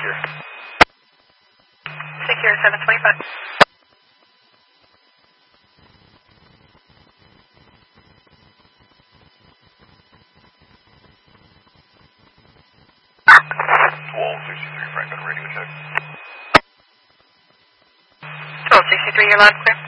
Secure. Secure 725. Wall 63, Franklin, radio check. 1263, you're loud and clear.